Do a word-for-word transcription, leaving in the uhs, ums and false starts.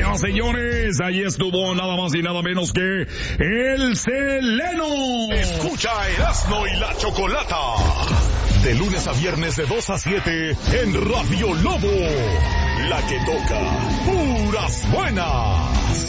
Señoras y señores, ahí estuvo nada más y nada menos que el Seleno. Escucha Erasmo y la Chocolata. De lunes a viernes de dos a siete en Radio Lobo. La que toca puras buenas.